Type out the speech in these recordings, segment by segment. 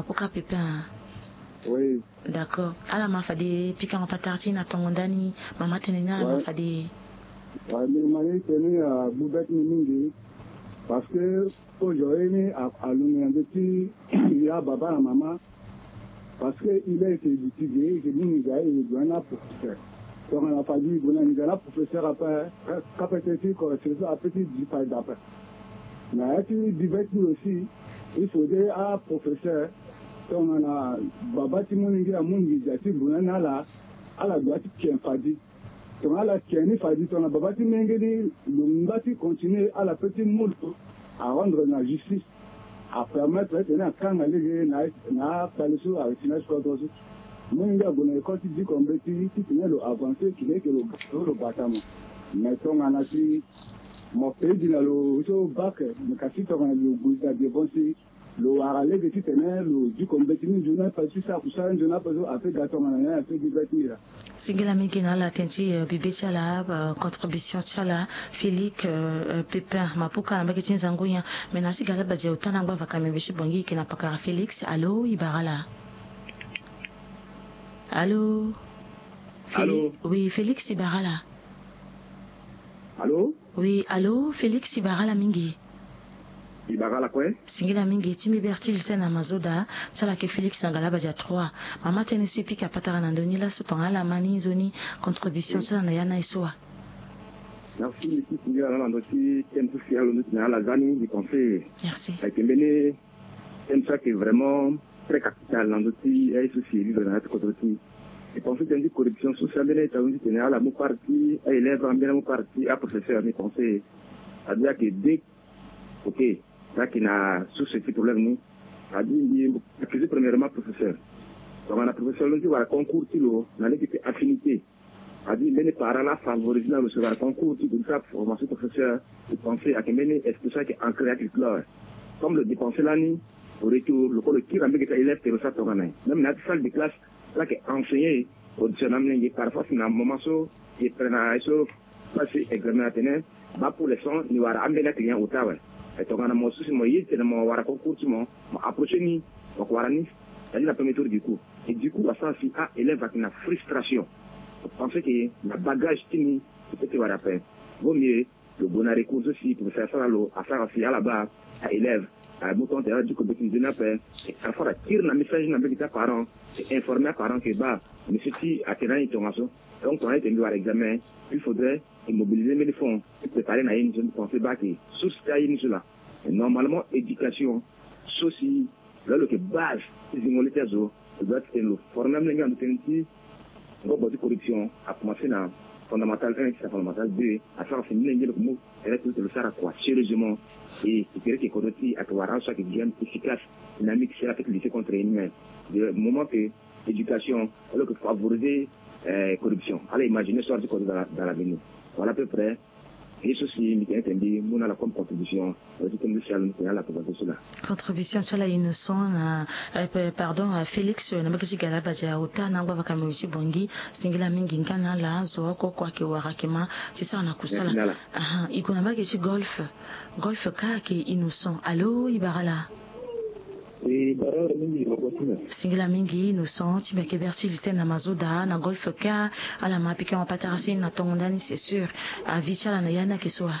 mapoka Pépin. Oui. D'accord. Ala mafade pika en patartine à Tongondani, maman tenena ala mafade. Ouais, mais maman tenait à Boubet Mingi parce que aujourd'hui à l'université il y a baba et maman parce qu'il a été étudié, il est devenu professeur. Donc on a fallu qu'il soit professeur après, capacité correction après 10 ans d'après. Mais il aussi, il faudrait un professeur. Donc on a baba Timoningi à Mungi, il a à la droite qui est fadi. Donc à la tienne fadi, on a baba Timoningi, le continuer à la petite moule à rendre la justice, à permettre de quand aller na paliso avec finance aussi. Moi il y a bon école qui dit qu'on peut qui tenait le avancé qui est que le bâtiment. Mettons en assis mon pays dit le bac mais quand tu as le goût de dépenser le haralé que tu tenais le du compétitif je n'ai pas su ça pour ça je n'ai pas après gâteau en a fait divertir. Singela mingina la tenti bibé chala contribution chala Félix Pépin mapuka na baketin zangunya menasi gala baje utana ngba vakame bishi bongi kina pakara Félix allo ibarala. Allô. Allô. Oui, Félix Ibarala. Allô. Oui, allô, Félix Ibarala mingi. Ibarala quoi? Singila mingi timi bertil sen amazoda sala ke Félix ngala baja 3. Mama tene suipi ka patara na ndoni la sotonga la mani zoni contribution ça na yana isoa. Merci l'équipe singila na ndoti tem social nous na la zani du conseil. Merci. La kembene tem ça qui est vraiment très capital dans ndoti et souci de notre côté. Je pense que une corruption sociale de l'État on dit à la mon parti à élève en bien mon parti à professeur mes conseils. C'est-à-dire que dès OK là qui n'a sous ce petit problème nous a dit accusé premièrement professeur. Donc on a professeur nous dit voilà concours tilo dans l'équipe affinité. A dit les parents là favorisent dans le concours de ça formation professeur de penser à que mener est-ce que ça qui ancré à culture comme le dépenser l'année au retour le collectif avec les élèves que ça tourne même dans la salle de classe là qui enseigné auditionnellement parfois c'est un moment so et prendre eso passer examen à tenir bah pour les sons ni wara ambela client au tawa et donc on a mon souci moi il c'est mon wara concours moi approcher ni donc wara ni c'est la première tour du coup et du coup ça aussi à élève avec une frustration penser que la bagage tini peut-être wara peine vaut mieux le bon recours aussi pour faire ça à faire aussi à la base à élève à bouton de du côté de n'a pas et parfois à tirer un message dans les parents et informer les parents que bah mais ceci a terrain information donc on a été mis à l'examen il faudrait immobiliser les fonds préparer une zone de pensée bah qui sous taille cela normalement éducation ceci là le que base des inégalités doit être le former les gens de tenir de corruption à commencer dans fondamental 1 c'est fondamental 2 à faire finir le mot et tout le faire à quoi sérieusement et c'est que qu'on à pouvoir rendre ça qui devient efficace dynamique c'est la fait lutter contre l'ennemi le moment que l'éducation alors que favoriser corruption allez imaginez ça dans l'avenir voilà à peu près et ceci nous entendu nous la comme contribution au système social nous la présentation là contribution sur la innocent pardon Félix na bakisi gala baja utana ngwa vakamirishi bongi singila mingi ngana la zo ko kwa ke warakema sisa na kusala aha ikuna bakisi golf ka ke innocent allo ibarala et barara mingi robotina singila mingi innocent tibeke berti liste na mazoda na golf ka ala mapika en patarasi na tongondani c'est sûr a vichala na yana kiswa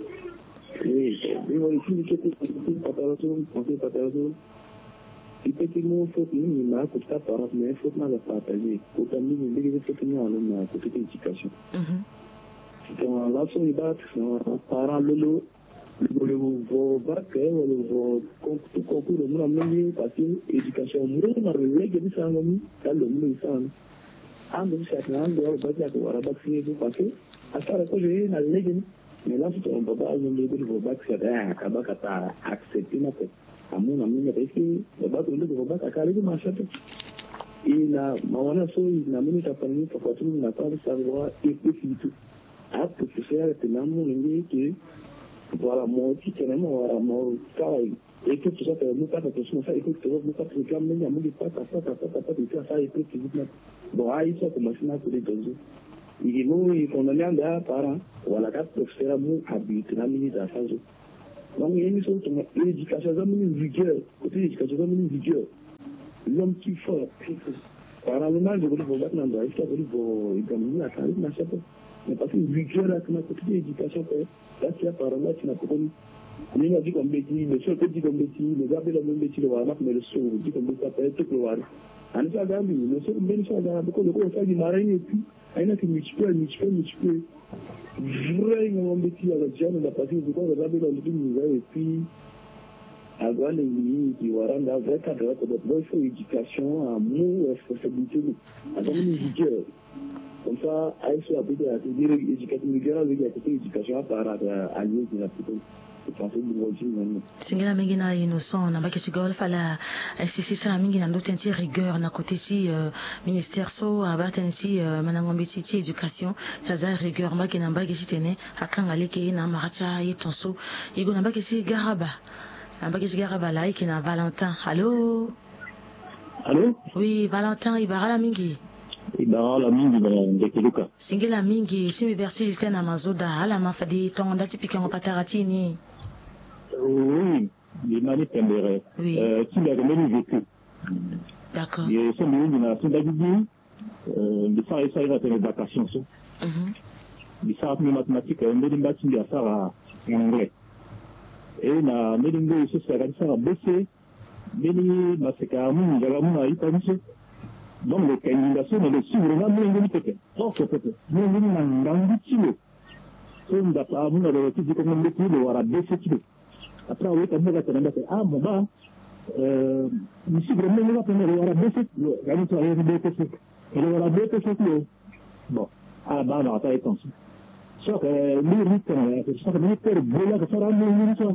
on ici que patarato effectivement faut que nous n'a que ça par mais faut pas la partager faut que nous les faut que nous allons côté éducation donc là son débat par le bac le concours nous amener parce que éducation nous na relègue de ça nous dans le monde ça ando ça na ando bac ya wala bac c'est parce que à ça que j'ai na légende mais là c'est un baba nous le bac c'est akaba kata accepter na amuna mimi parce que le bac le bac akali de marché et la mawana so na mimi tapani kwa tu na pas savoir et puis tout à professeur de l'amour qui voilà moi aussi tellement voilà moi travail et que tout ça nous pas attention ça et que tout nous pas réclamer mais il y a pas ça et puis bon ah ça commence à se dégager il nous il faut demander à parents voilà quatre professeurs nous habitent la minute à ça donc il y a une sorte d'éducation dans une vigueur côté éducation dans une vigueur l'homme qui faut parallèlement je voulais vous battre dans la histoire, je voulais vous examiner la carrière, mais parce que rigueur là, tu m'as côté l'éducation, là, tu as par là, tu n'as pas connu. Il a dit comme Betty, le seul petit comme Betty, le gars de la même Betty, le Wara, mais le seul, dit comme Betty, ça peut être tout le Wara. En tout cas, le seul, même ça, beaucoup de choses, ça, il m'a rien et puis, il a fait multiplier. Vraiment, Betty, avec Jeanne, on a passé du temps, on a regardé dans le film, et puis, avoir les lignes du Wara, on a vrai cadre, il faut éducation, amour, responsabilité, avec une rigueur. Comme ça, à ce appel à dire éducation rigueur, avec l'éducation à part à lieu de la plupart. Singela mingi na innocent na baki sigol fala sisi sa mingi na ndote nti rigueur na côté si ministère so abata nti manangombe ti éducation ça rigueur baki na baki sitene akanga leke na maracha yetonso igo na baki si garaba la iki na Valentin. Allô? Oui, Valentin ibara mingi. Ibara mingi ndekeluka. Singela mingi simi berti Justin na mazoda ala mafadi tonda tipika ngopatarati ni. Oui, les mani tembere. Oui. Qui l'a remis vécu. D'accord. Et c'est lui qui n'a pas dit, ça il va faire des vacations. Il sait apprendre mathématiques, il m'a dit qu'il y a ça en anglais. Et na melingo ici c'est comme ça à baisser. Meni maseka mun jaga mun ayi comme ça. Donc le candidature mais le suivre na melingo ni peut-être. Oh peut-être. Melingo na ndangi tilo. So ndapa mun na le petit comme le petit le wara baisser tilo. Après, on va dire que mon gars, ici, vraiment, on va prendre le RABC, le RABC, bon, à la base, on va être ensemble. Sauf que les rythmes, ça va être beau, ça va être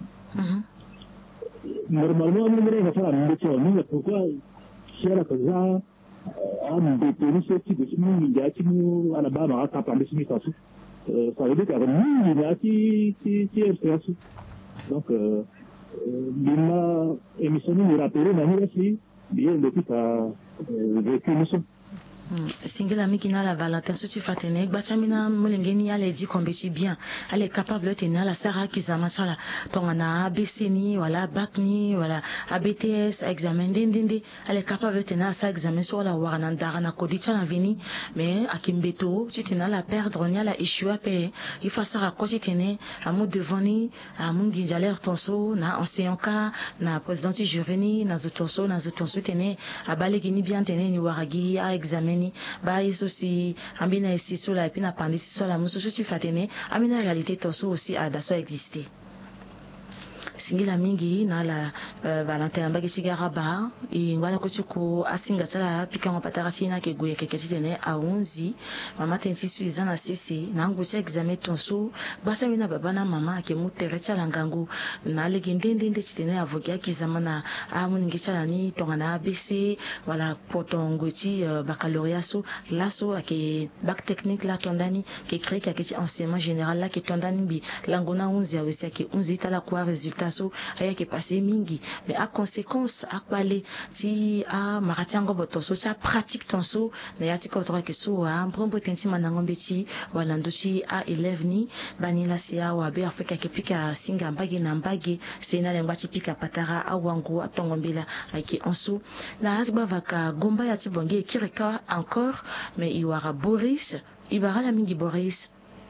normalement, on va faire un métier, pourquoi, si elle a fait ça, on détenue ce type de signe, il y a qui à la base, on va parler de ce ça veut dire qu'il y a il y a qui est donc, l'IMA émission nous rappelle, mais aussi, bien depuis ta vécu nous. Singela mikina la Valentin suti fatene gbachamina mulengeni ale di kombechi bien ale capable tena la sara kizama sala tongana ABCni wala BAC-ni wala ABTS examen dindindi ale capable tena sa examen sur la warana ndara kodicha na vini mais akimbeto tena la perdre ni la échouer pe il faut sara ko tene amu devani amu nginjaler tonso na enseignant ka na président du jury ni na zotonso tene abale gini bien tene ni waragi a examen ni ba yeso si ambina esi so la epina pandi si so la muso ti fatene amina réalité toso aussi a da so exister. Singila mingi na la Valentin bagi sigara ba ingwala ko chiko asinga tsala pika ngopatara sina ke goye ke ketene a 11 mama tensi suiza na sisi na ngusa examen tonso basa mina baba na mama ke mutere tsala ngangu na legende titene avocat kizamana a muningi tsala ni tongana ABC wala potongo ti baccalauréat so laso ake bac technique la tondani ke créé ke enseignement général la ke tondani bi langona 11 ya wesi ke 11 tala kwa résultat so aya ke passé mingi mais à conséquence à parler si a maratiango botoso ça pratique tonso na yati ko to ke so a mbombo tensi manangombe ti wala ndochi a élève ni banila sia wa be afrika ke pika singa mbagi na mbagi sena lengwa ti pika patara a wangu atongombela ake onso na asba vaka gomba ya ti bonge kireka encore mais iwara Boris ibara la mingi Boris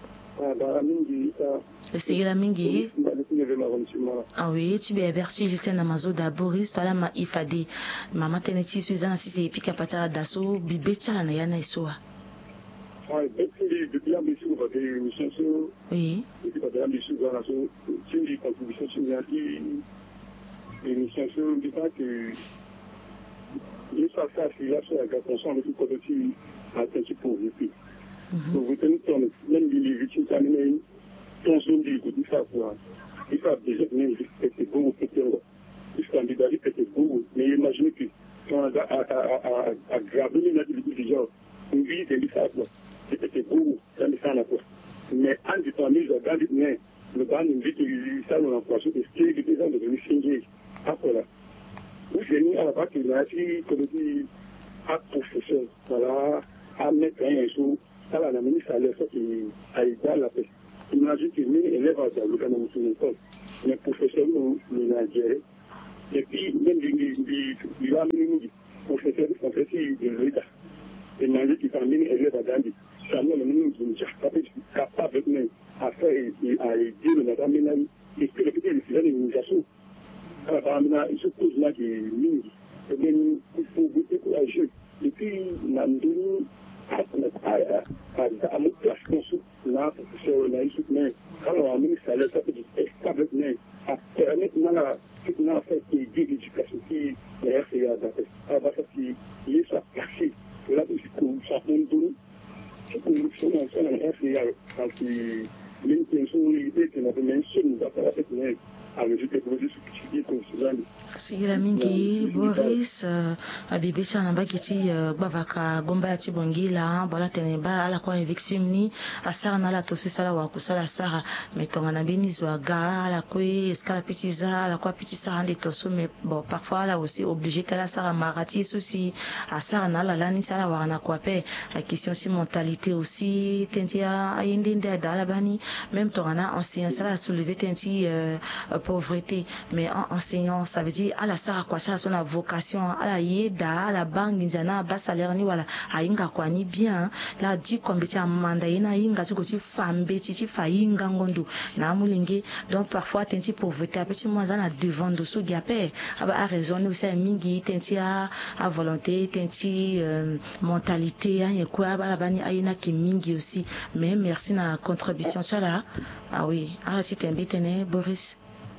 Singela mingi. Ah oui, tu bien averti Justin Amazoda Boris, toi là ma ifade. Maman teneti suizana si c'est pika patara daso bibecha na yana isoa. Ouais, depuis la mission on va faire une mission sur. Oui. Depuis la mission on a sur une contribution sur une mission sur dit que il faut faire là sur la conscience de tout côté à petit pour vivre. Donc vous tenez ton même les victimes terminées ton son du coup il faut déjà même c'était beau peut-être il faut candidat c'était beau mais imaginez que quand on a gravé la déjà une vie de l'ISAP c'était beau ça me fait la quoi mais en du temps mis à garder mais le ban une vie de ça on a passé de ce qui est déjà devenu signé après là vous venez à la part qu'il a dit comme dit à professeur voilà à mettre un sous ça la ministre a l'air à aider la paix. Imagine que les élèves à le Cameroun sont école, mais professeurs nous Nigeria, Et puis, même du Lamini, on fait de l'État. Et manger qui t'emmène élève à Gandhi. Ça nous amène capable à faire et à aider le Madame et que les petits décideurs de l'immunization. Il se pose là des lignes. Et bien, il faut goûter courageux. Et puis, Nandoni, à mon place, là, professeur, on a eu soutenu. Alors, on a mis ça, ça peut être stable, mais à permettre, on a fait aider l'éducation qui est RCA d'affaires. Alors, ça, il est ça placé. Là, ça peut nous donner. C'est pour nous faire un RCA. Quand l'intention est que notre mention va faire à résultat de sigila mingi Boris abibisa na bakiti bavaka gomba ya tibongila bala teneba ala kwa eviction ni asara na la tosisala wa kusala sara metonga na benizo aga ala kwa escala petiza ala kwa petisa hande toso mais bon parfois là aussi obligé tala sara marati souci asara na la lani sala wa na kwa pe la question si mentalité aussi tentia ayindinde dala bani même tongana enseignant sala soulever tenti pauvreté mais en enseignant ça veut dire à la sara kwa sa son vocation à la yeda à la banque nzana ba salaire ni wala ainga kwa ni bien la dit comme beti amanda ina inga tuko ti fambe ti fa inga ngondo na mulingi donc parfois tenti pauvreté petit moi za na devant de so giapé a raison nous c'est mingi tenti a volonté tenti mentalité hein quoi ba la bani aina ki mingi aussi mais merci na contribution ça là ah oui ah si t'embêtene Boris.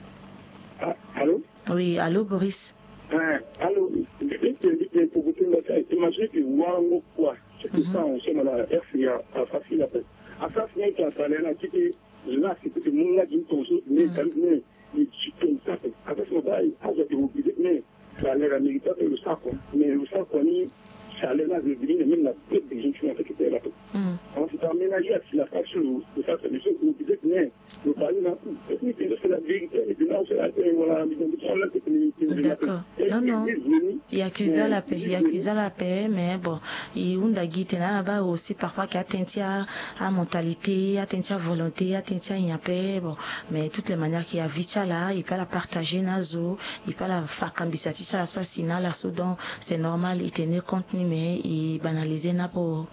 Allô? Oui, allô Boris. Allô, imaginez que Wango quoi, c'est que ça, on sait dans la RCA, facile à faire. À ça, c'est un salaire là, qui est là, c'est que mon là, qui est ton mais il comme ça, à ce moment-là, il a été obligé, mais ça l'air américain, le sac, mais le sac, ça allait là, même la tête des gens qui ont fait que là. Alors, c'est aménagé à la faction, le sac, c'est des choses qui ont dit, mais le pari n'a plus. C'est la vérité, et puis là, c'est la tête, voilà, d'accord. Non, il accusa la paix, mais bon, il y a aussi parfois qui atteint à mentalité, atteint à volonté, atteint à y paix, bon, mais toutes les manières qu'il y a vite là, il peut la partager nazo, il peut la faire cambisati ça la soit sinon la donc c'est normal, il tenir compte mais il banaliser n'a pas.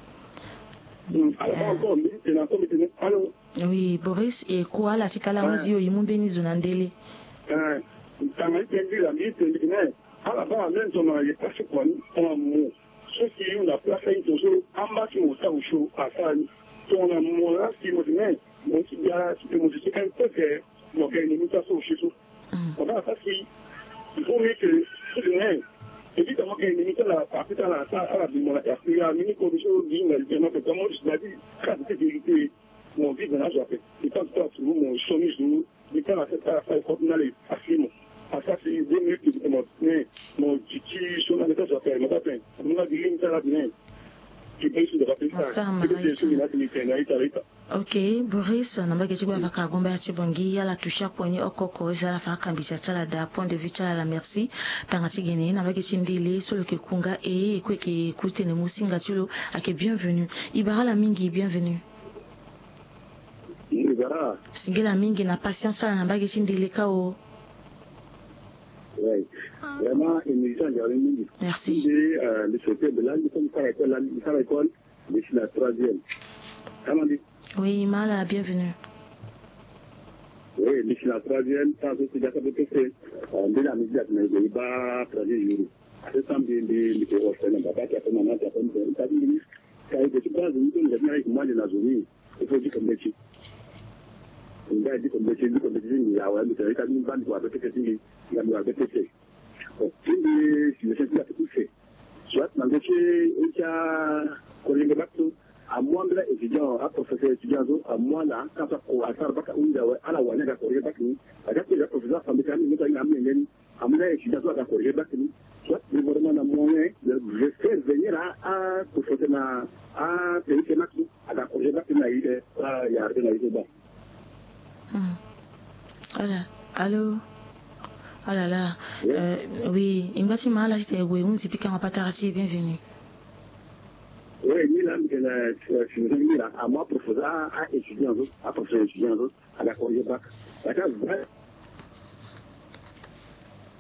Oui, Boris, et quoi la tita la musio il m'beni zonandele. Évidemment, il y a la partie dans la salle à la demande. Il y a une commission qui dit que comment je l'ai dit, quand c'est vérité, mon vie de l'argent, c'est pas tout mon chômage, mais quand la fête à la fin, il faut aller facilement. À ça, c'est 2 minutes que je me mon petit chômage, j'appelle, mon matin, on a dit, il y a bien. Ok, Boris, namba kiti kwa vaka gomba ya chibongi ya la tusha kwenye okoko za la faka mbisa chala da point de vue chala la merci tangati gene namba kiti ndili solo ke kunga e kwe ke kute ne musinga tulo ake bienvenue ibara la mingi bienvenue ibara singela mingi na patience la namba kiti ndili kao. Oui, vraiment une mission de mingi. Merci. Le secteur de l'âge, comme ça l'école, mais c'est la 3e. Comment dit? Oui, Mala, bienvenue. Oui, mais c'est la 3e, ça c'est déjà fait que de la média, mais il va 3e jour. C'est ça, de refaire un papa qui a fait maman, qui a fait un peu, ça dit, quand il est pas venu, il est avec moi de la journée, il faut dire comme métier. Il va dire comme métier, il y a un peu de bande pour avec quelqu'un, il y a un peu de PC. Bon, si le chef a tout fait, soit dans le métier, il y a collègue bateau, à moi, étudiant, à professeur étudiant, à moi, là, quand à Sarbac, à la Wana, à collègue bateau, à la professeur, ça me fait un ami, à mon étudiant, à collègue bateau, soit le gouvernement a moyen de faire venir à professeur, à pays bateau, à la collègue bateau, il y a rien à dire. Voilà, allô? Oh là là, oui, il m'a dit mal à j'étais oui, on s'est piqué en patarasi, bienvenue. Oui, je suis là, à moi, professeur, à étudiant, à professeur étudiant, à la collègue bac.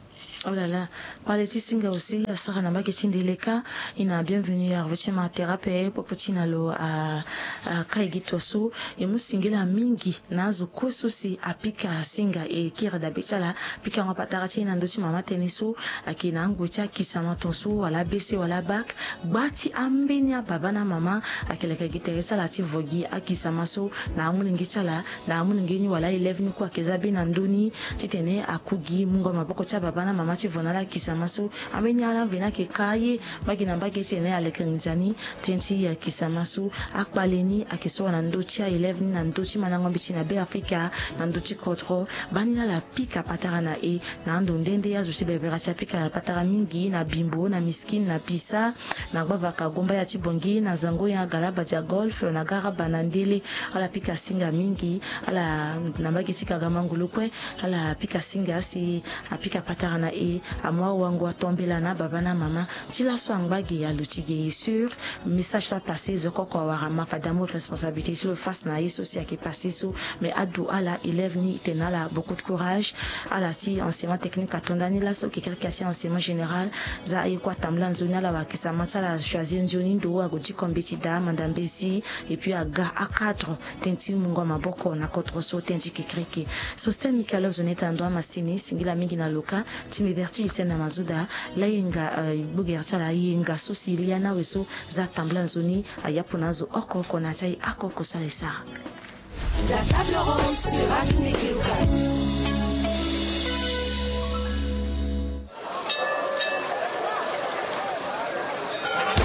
Oh là là, Paleti Singa aussi, la Sarah Nambaki Tindeleka, il a bienvenue à Rochema Thérapie, Popotina lo à Kaigitosu, et Moussingela Mingi, Nazo Kosusi, Apika Singa et Kira Dabetala, Pika Mapatarati, Nandochi Mama Tenisu, Akina Angucha, Kisama Tonsu, à la BC ou à la BAC, Bati Ambenia, Babana Mama, Akeleka Giteresa, la Tivogi, Akisamaso, Namuningitala, Namuningini, wala 11 kwa Kezabi Nanduni, Titene, Akugi, Mungo Mabokocha, Babana Mama. Vonala Kisamasu amenyala vena ke kaye magina mbake tene alekanzani tensi ya Kisamasu akbaleni akisoa na ndochi ya 11 na ndochi manango bichi na be Afrika na ndochi kotro banina la pika patara na na ndondende ya zusi bebera cha pika patara mingi na bimbo na miskin na pisa na baba kagomba ya chibongi na zango ya galaba ja golf na gara banandele ala pika singa mingi ala nambake sika gamangulukwe ala pika singa si apika patara na amwa wango tombela na babana mama tila swangba ya luchige sur message ça passé je crois wa ma fadamu responsabilité sur le face na yeso si qui passé sous mais adu ala élève ni tenala beaucoup de courage ala si enseignement technique atondani la so quelqu'un qui enseignement général za y quoi tamlan zona la wakisa masala choisir njoni ndo agoti kombeti da mandambesi et puis aga a4 tenti mungo maboko na contre so tenti kikriki so système mikalo zoneta ndo masini singila mingi na loka Berti Isena Mazuda la yenga bugerta la yenga susiliana weso za tambla zoni ayaponazo oko konachai akoko salesa. La table ronde sur Radio Néké Local.